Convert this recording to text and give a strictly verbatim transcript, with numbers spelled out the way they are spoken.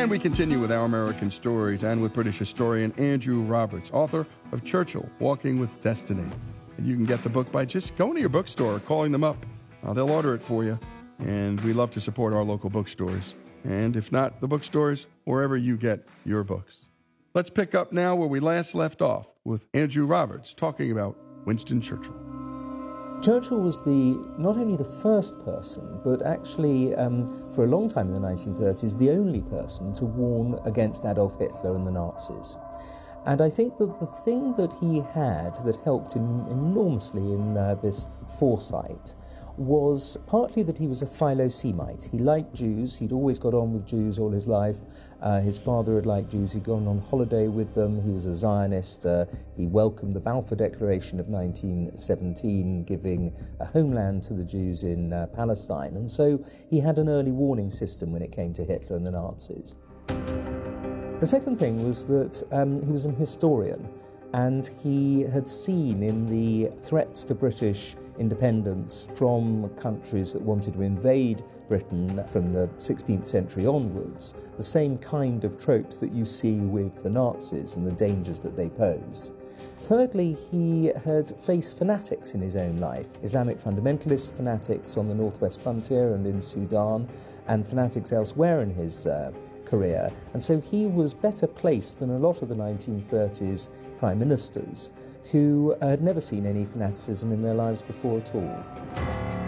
And we continue with Our American Stories and with British historian Andrew Roberts, author of Churchill, Walking with Destiny. And you can get the book by just going to your bookstore or calling them up. Uh, they'll order it for you. And we love to support our local bookstores. And if not, the bookstores, wherever you get your books. Let's pick up now where we last left off with Andrew Roberts talking about Winston Churchill. Churchill was the not only the first person, but actually, um, for a long time in the nineteen thirties, the only person to warn against Adolf Hitler and the Nazis. And I think that the thing that he had that helped him enormously in uh, this foresight was partly that he was a Philo-Semite. He liked Jews. He'd always got on with Jews all his life. Uh, his father had liked Jews. He'd gone on holiday with them. He was a Zionist. Uh, he welcomed the Balfour Declaration of nineteen seventeen, giving a homeland to the Jews in uh, Palestine. And so he had an early warning system when it came to Hitler and the Nazis. The second thing was that um, he was an historian, and he had seen in the threats to British independence from countries that wanted to invade Britain from the sixteenth century onwards, the same kind of tropes that you see with the Nazis and the dangers that they posed. Thirdly, he had faced fanatics in his own life, Islamic fundamentalist fanatics on the northwest frontier and in Sudan, and fanatics elsewhere in his uh, career. And so he was better placed than a lot of the nineteen thirties prime ministers who had never seen any fanaticism in their lives before at all.